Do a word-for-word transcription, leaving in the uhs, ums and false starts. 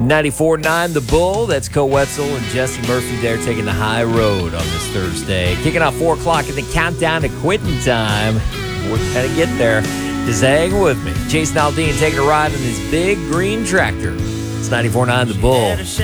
ninety-four point nine The Bull. That's Co Wetzel and Jesse Murphy there taking the high road on this Thursday. Kicking off four o'clock in the countdown to quitting time. We're going to get there. Just hang with me. Jason Aldean taking a ride on his big green tractor. It's ninety-four point nine The Bull.